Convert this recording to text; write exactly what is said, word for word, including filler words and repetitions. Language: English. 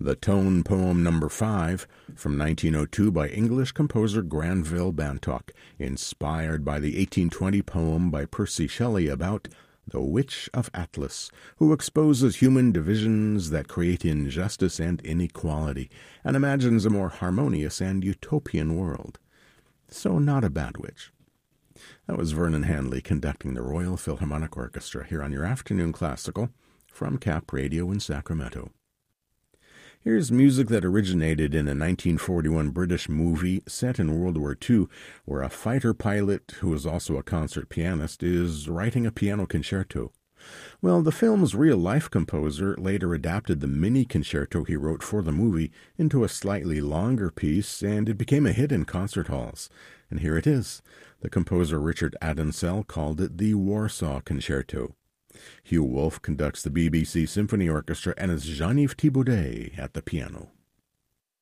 The Tone Poem Number five, from nineteen oh two by English composer Granville Bantock, inspired by the eighteen twenty poem by Percy Shelley about the Witch of Atlas, who exposes human divisions that create injustice and inequality, and imagines a more harmonious and utopian world. So not a bad witch. That was Vernon Hanley conducting the Royal Philharmonic Orchestra here on your Afternoon Classical from Cap Radio in Sacramento. Here's music that originated in a nineteen forty-one British movie set in World War Two, where a fighter pilot, who is also a concert pianist, is writing a piano concerto. Well, the film's real-life composer later adapted the mini concerto he wrote for the movie into a slightly longer piece, and it became a hit in concert halls. And here it is. The composer Richard Adensel called it the Warsaw Concerto. Hugh Wolf conducts the B B C Symphony Orchestra and is Jean-Yves Thibaudet at the piano.